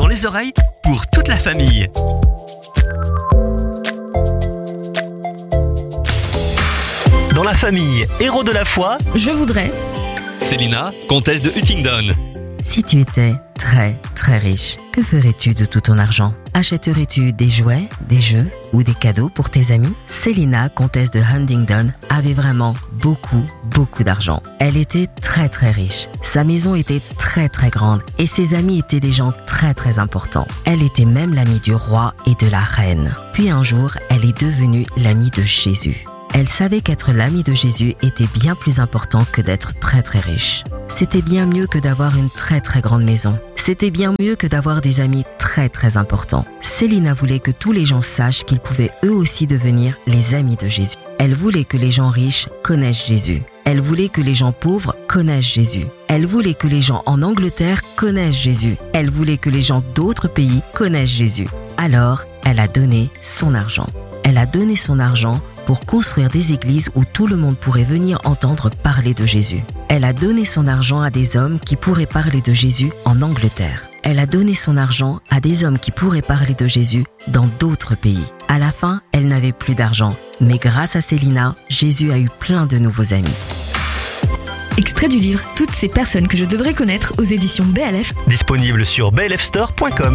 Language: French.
dans les oreilles pour toute la famille. Dans la famille Héros de la foi, Je voudrais. Célina, comtesse de Huntingdon. Si tu étais très très riche, que ferais-tu de tout ton argent? Achèterais-tu des jouets, des jeux ou des cadeaux pour tes amis? Célina, comtesse de Huntingdon, avait vraiment beaucoup d'argent. Elle était très très riche. Sa maison était très très grande et ses amis étaient des gens très très importants. Elle était même l'amie du roi et de la reine. Puis un jour, elle est devenue l'amie de Jésus. Elle savait qu'être l'amie de Jésus était bien plus important que d'être très très riche. C'était bien mieux que d'avoir une très très grande maison. C'était bien mieux que d'avoir des amis très très importants. Célina voulait que tous les gens sachent qu'ils pouvaient eux aussi devenir les amis de Jésus. Elle voulait que les gens riches connaissent Jésus. Elle voulait que les gens pauvres connaissent Jésus. Elle voulait que les gens en Angleterre connaissent Jésus. Elle voulait que les gens d'autres pays connaissent Jésus. Alors, elle a donné son argent. Elle a donné son argent pour construire des églises où tout le monde pourrait venir entendre parler de Jésus. Elle a donné son argent à des hommes qui pourraient parler de Jésus en Angleterre. Elle a donné son argent à des hommes qui pourraient parler de Jésus dans d'autres pays. À la fin, elle n'avait plus d'argent. Mais grâce à Célina, Jésus a eu plein de nouveaux amis. Extrait du livre Toutes ces personnes que je devrais connaître aux éditions BLF. Disponible sur blfstore.com.